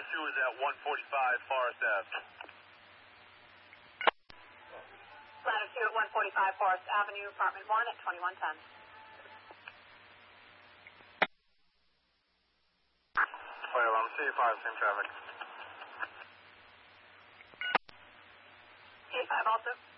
2 is at 145 Forest Ave. Ladder 2 at 145 Forest Avenue, apartment 1 at 2110. Well, I'm C5, same traffic. C5 also.